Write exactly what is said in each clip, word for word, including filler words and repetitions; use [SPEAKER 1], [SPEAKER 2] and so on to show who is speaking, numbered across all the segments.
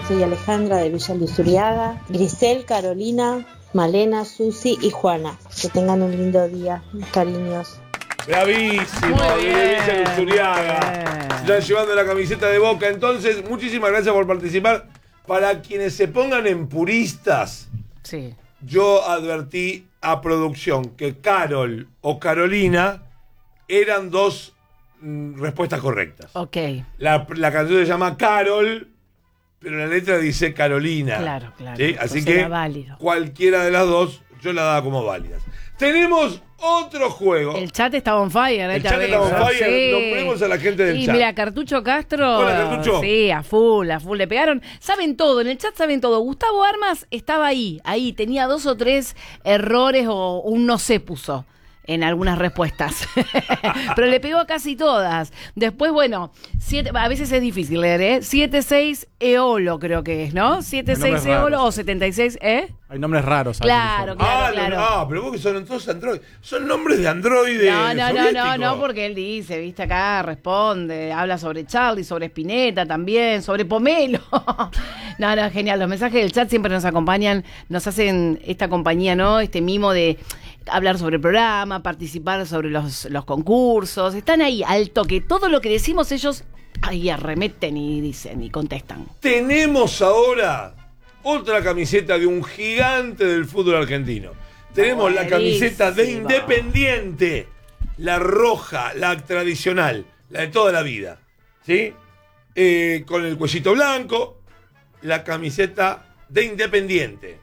[SPEAKER 1] soy Alejandra de Villa Luzuriaga, Grisel, Carolina, Malena, Susi y Juana. Que tengan un lindo día. Cariños.
[SPEAKER 2] Bravísimo, de Villa Luzuriaga. Están llevando la camiseta de Boca. Entonces, muchísimas gracias por participar. Para quienes se pongan en puristas,
[SPEAKER 3] sí. Yo
[SPEAKER 2] advertí a producción que Carol o Carolina eran dos mm, respuestas correctas.
[SPEAKER 3] Ok.
[SPEAKER 2] La, la canción se llama Carol, pero la letra dice Carolina.
[SPEAKER 3] Claro, claro.
[SPEAKER 2] ¿Sí? Así que válido. Cualquiera de las dos yo la daba como válidas. Tenemos otro juego.
[SPEAKER 3] El chat está on fire.
[SPEAKER 2] El chat está on fire.
[SPEAKER 3] Sí.
[SPEAKER 2] Nombremos a la gente del
[SPEAKER 3] y
[SPEAKER 2] chat.
[SPEAKER 3] Y mira, Cartucho Castro.
[SPEAKER 2] Hola, Cartucho.
[SPEAKER 3] Sí, a full, a full. Le pegaron. Saben todo, en el chat saben todo. Gustavo Armas estaba ahí, ahí. Tenía dos o tres errores o un no sé puso en algunas respuestas. Pero le pegó a casi todas. Después, bueno, siete, a veces es difícil leer, ¿eh? setenta y seis Eolo creo que es, ¿no? setenta y seis Eolo o setenta y seis, ¿eh?
[SPEAKER 4] Hay nombres raros.
[SPEAKER 3] Claro, claro,
[SPEAKER 2] ah,
[SPEAKER 3] claro.
[SPEAKER 2] No, no, pero vos que son todos Android. Son nombres de Android.
[SPEAKER 3] No, no, no, no, no, porque él dice, viste acá, responde, habla sobre Charlie, sobre Spinetta también, sobre Pomelo. No, no, genial. Los mensajes del chat siempre nos acompañan, nos hacen esta compañía, ¿no? Este mimo de hablar sobre el programa, participar sobre los, los concursos. Están ahí, al toque. Todo lo que decimos ellos ahí arremeten y dicen y contestan.
[SPEAKER 2] Tenemos ahora otra camiseta de un gigante del fútbol argentino. Tenemos Buenísimo. La camiseta de Independiente, la roja, la tradicional, la de toda la vida, ¿sí? Eh, con el cuellito blanco, la camiseta de Independiente.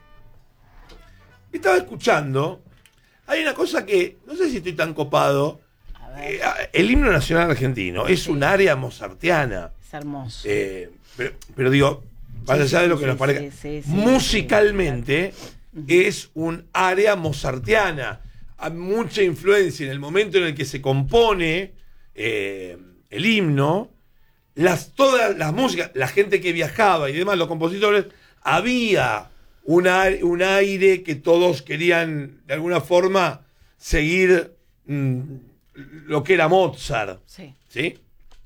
[SPEAKER 2] Estaba escuchando, hay una cosa que, no sé si estoy tan copado, eh, el himno nacional argentino es un área mozartiana.
[SPEAKER 3] Es hermoso.
[SPEAKER 2] Eh, pero, pero digo, más allá de lo que sí, nos parezca, sí, sí, sí, musicalmente sí, claro. Es un área mozartiana. Hay mucha influencia en el momento en el que se compone eh, el himno, las, todas las músicas, la gente que viajaba y demás, los compositores, había un aire, un aire que todos querían de alguna forma seguir mmm, lo que era Mozart.
[SPEAKER 3] Sí.
[SPEAKER 2] ¿Sí?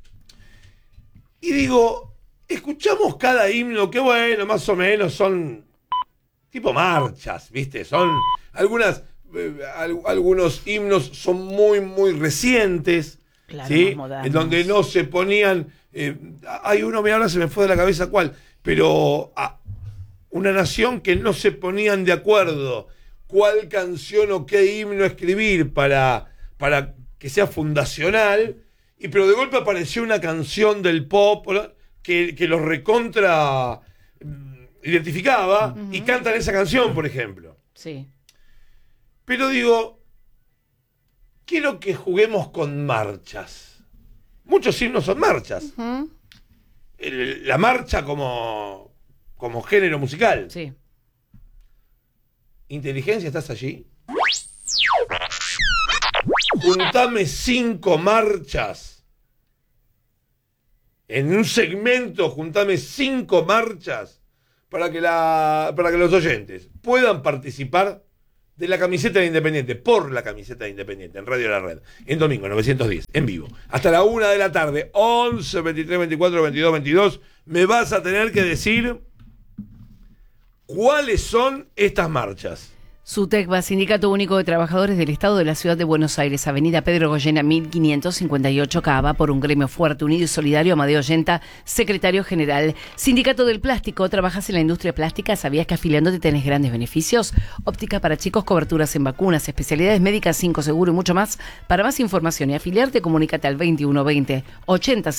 [SPEAKER 2] Y digo, escuchamos cada himno, que bueno, más o menos son tipo marchas, ¿viste? Son algunas, eh, al, algunos himnos son muy, muy recientes,
[SPEAKER 3] claro,
[SPEAKER 2] ¿sí? En donde no se ponían, eh, hay uno, me habla, se me fue de la cabeza cuál, pero a, una nación que no se ponían de acuerdo cuál canción o qué himno escribir para, para que sea fundacional, y pero de golpe apareció una canción del pop que, que los recontra identificaba, uh-huh. Y cantan esa canción, por ejemplo.
[SPEAKER 3] Sí.
[SPEAKER 2] Pero digo, quiero que juguemos con marchas. Muchos himnos son marchas.
[SPEAKER 3] Uh-huh.
[SPEAKER 2] El, la marcha como, como género musical.
[SPEAKER 3] Sí.
[SPEAKER 2] Inteligencia, ¿estás allí? Juntame cinco marchas. En un segmento, juntame cinco marchas para que, la, para que los oyentes puedan participar de la camiseta de Independiente, por la camiseta de Independiente, en Radio La Red, en domingo novecientos diez, en vivo. Hasta la una de la tarde, once, veintitrés, veinticuatro, veintidós, veintidós, me vas a tener que decir cuáles son estas marchas.
[SPEAKER 3] SUTECBA, Sindicato Único de Trabajadores del Estado de la Ciudad de Buenos Aires, Avenida Pedro Goyena, mil quinientos cincuenta y ocho, Cava, por un gremio fuerte, unido y solidario. Amadeo Yenta, secretario general. Sindicato del Plástico, ¿trabajas en la industria plástica? ¿Sabías que afiliándote tenés grandes beneficios? Óptica para chicos, coberturas en vacunas, especialidades médicas, cinco seguro y mucho más. Para más información y afiliarte, comunícate al veintiuno veinte ochenta